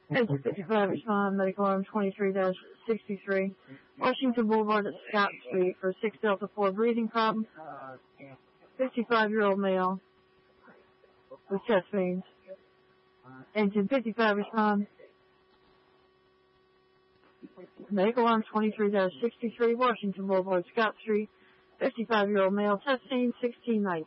Engine 55 respond, medical arm 23-63, Washington Boulevard at Scott Street for 6 Delta 4 breathing problem, 55-year-old male with chest pains. Engine 55 respond, medical arm 23-63, Washington Boulevard, Scott Street, 55-year-old male, chest pain 1619.